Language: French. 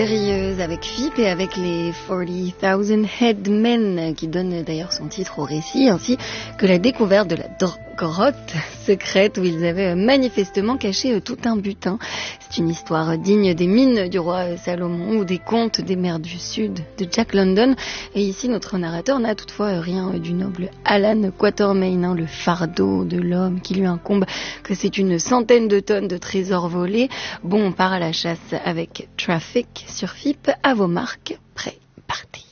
Sérieuse avec Phippe et avec les 40,000 Headmen qui donne d'ailleurs son titre au récit, ainsi que la découverte de la grotte secrète où ils avaient manifestement caché tout un butin. C'est une histoire digne des mines du roi Salomon ou des contes des mers du Sud de Jack London. Et ici, notre narrateur n'a toutefois rien du noble Alan Quatermain, le fardeau de l'homme qui lui incombe, que c'est une centaine de tonnes de trésors volés. Bon, on part à la chasse avec Traffic sur Phippe. À vos marques, prêts, partez.